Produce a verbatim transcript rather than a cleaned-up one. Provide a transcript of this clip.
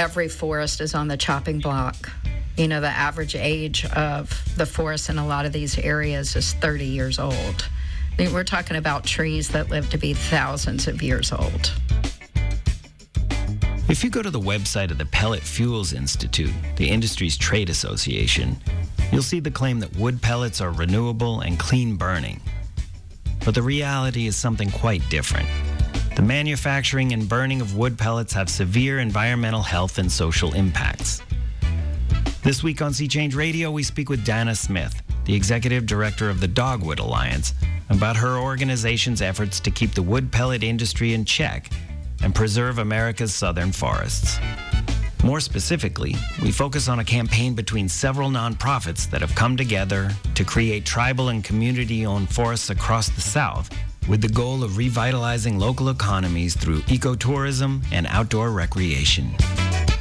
every forest is on the chopping block. You know, the average age of the forest in a lot of these areas is thirty years old. I mean, we're talking about trees that live to be thousands of years old. If you go to the website of the Pellet Fuels Institute, the industry's trade association, you'll see the claim that wood pellets are renewable and clean burning. But the reality is something quite different. The manufacturing and burning of wood pellets have severe environmental, health, and social impacts. This week on Sea Change Radio, we speak with Dana Smith, the executive director of the Dogwood Alliance, about her organization's efforts to keep the wood pellet industry in check and preserve America's southern forests. More specifically, we focus on a campaign between several nonprofits that have come together to create tribal and community-owned forests across the South with the goal of revitalizing local economies through ecotourism and outdoor recreation.